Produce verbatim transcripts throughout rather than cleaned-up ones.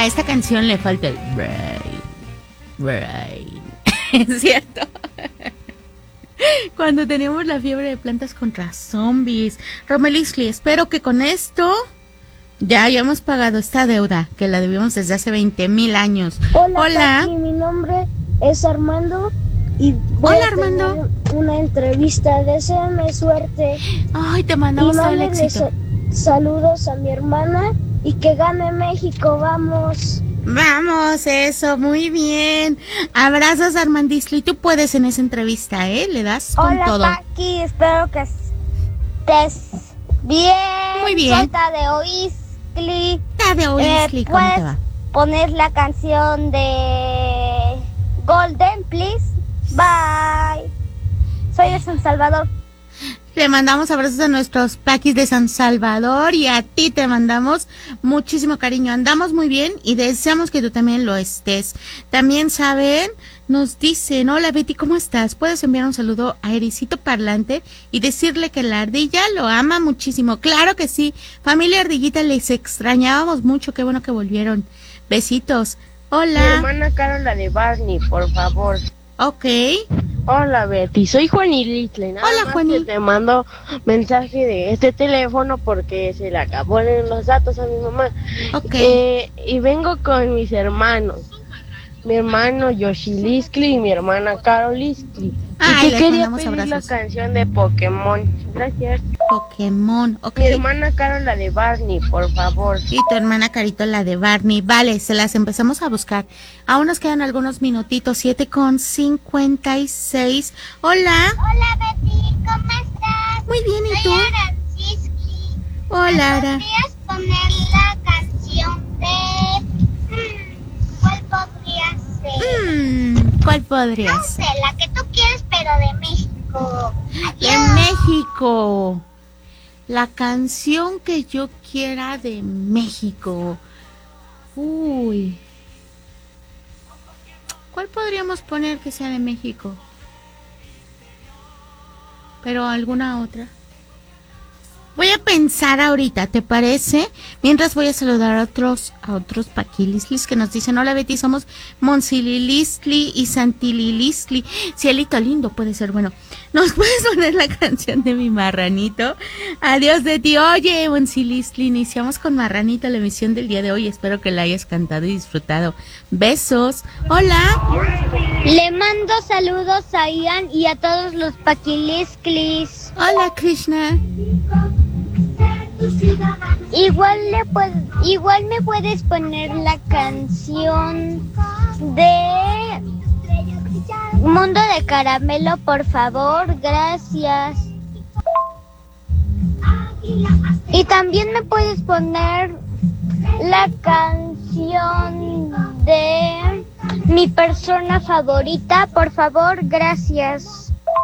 A esta canción le falta el brain, brain. ¿Es cierto? Cuando teníamos la fiebre de Plantas contra Zombies. Romelisli, espero que con esto ya hayamos pagado esta deuda que la debíamos desde hace veinte mil años. Hola, Hola. Pati, mi nombre es Armando y voy Hola, a Armando. tener una entrevista. Deséame suerte. Ay, te mandamos y todo el mándenle éxito. sa- saludos a mi hermana y que gane México, vamos. Vamos, eso, muy bien. Abrazos, Armandisli. Tú puedes en esa entrevista, ¿eh? Le das con Hola, todo. Paqui, espero que estés bien. Muy bien. Soy Tadeo Iscli. Tadeo Iscli, Eh, ¿cómo te ¿puedes va? poner la canción de Golden, please? Bye. Soy de San Salvador. Le mandamos abrazos a nuestros paquis de San Salvador y a ti te mandamos muchísimo cariño. Andamos muy bien y deseamos que tú también lo estés. También saben, nos dicen, hola Betty, ¿cómo estás? Puedes enviar un saludo a Ericito Parlante y decirle que la ardilla lo ama muchísimo. Claro que sí, familia Ardillita, les extrañábamos mucho, qué bueno que volvieron. Besitos. Mi Hola. hermana Carol, la de Barney, por favor. Ok. Hola Betty, soy Juani Little. Nada Hola, más Juani. que te mando mensaje de este teléfono porque se le acabaron los datos a mi mamá. Ok. Eh, y vengo con mis hermanos. Mi hermano Yoshi Liskli y mi hermana Carol Liskli. Ay, y les que quería mandamos pedir abrazos. la canción de Pokémon. Gracias. Pokémon, ok. Mi hermana Carol, la de Barney, por favor. Y tu hermana Carito, la de Barney. Vale, se las empezamos a buscar. Aún nos quedan algunos minutitos, siete con cincuenta y seis. Hola. Hola, Betty, ¿cómo estás? Muy bien, ¿y tú? Soy Arancisky. Hola, Ara. ¿Podrías poner la canción de... mm, ¿cuál podría ser? Mm, ¿cuál podría No ser? sé, la que tú quieres, pero de México. De Adiós. México. La canción que yo quiera de México. Uy. ¿Cuál podríamos poner que sea de México? Pero alguna otra. Voy a pensar ahorita, ¿te parece? Mientras voy a saludar a otros, a otros paquilislis que nos dicen, hola Betty, somos Monsililisli y Santililisli. Cielito lindo puede ser, bueno. ¿Nos puedes poner la canción de mi marranito? Adiós de ti. Oye, Monsililisli, iniciamos con Marranito la emisión del día de hoy. Espero que la hayas cantado y disfrutado. Besos. Hola. Le mando saludos a Ian y a todos los paquilisclis. Hola, Krishna. Igual le pued- igual me puedes poner la canción de Mundo de Caramelo, por favor, gracias. Y también me puedes poner la canción de mi persona favorita, por favor, gracias.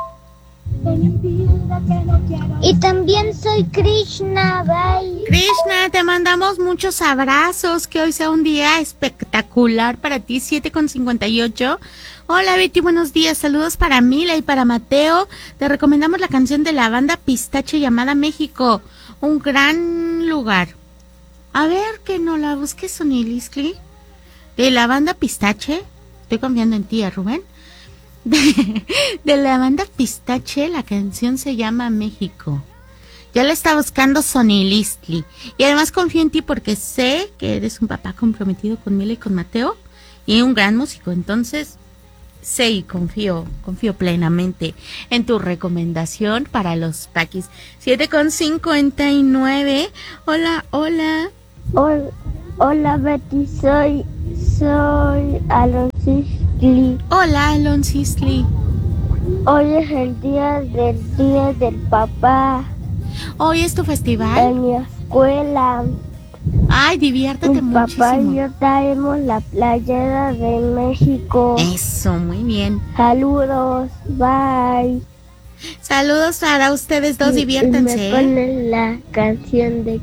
Y también soy Krishna, bye. Krishna, te mandamos muchos abrazos, que hoy sea un día espectacular para ti, siete con cincuenta y ocho. Hola Betty, buenos días, saludos para Mila y para Mateo. Te recomendamos la canción de la banda Pistache llamada México, un gran lugar. A ver, que no la busques, Soniliskli. De la banda Pistache, estoy confiando en ti, ¿eh, Rubén? De, de la banda Pistache, la canción se llama México. Ya la está buscando Sonilistli. Y además confío en ti porque sé que eres un papá comprometido con Mila y con Mateo y un gran músico. Entonces, sé y confío, confío plenamente en tu recomendación para los paquis. siete con cincuenta y nueve. Hola, hola. Hola, hola Betty, soy, soy Aloncisli. Hola, Aloncisli. Hoy es el día del día del papá Hoy es tu festival. en mi escuela. Ay, diviértete Mi papá y muchísimo. yo traemos la playera de México. Eso, muy bien. Saludos, bye. Saludos para ustedes dos, Y- diviértanse. Y me ¿eh? ponen la canción de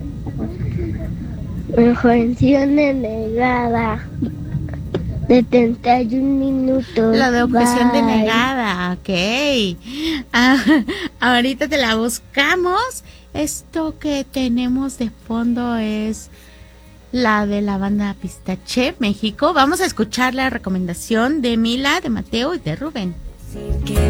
canción de negada de treinta y un minutos. La de objeción Bye. denegada, ok. Ah, ahorita te la buscamos. Esto que tenemos de fondo es la de la banda Pistache México. Vamos a escuchar la recomendación de Mila, de Mateo y de Rubén.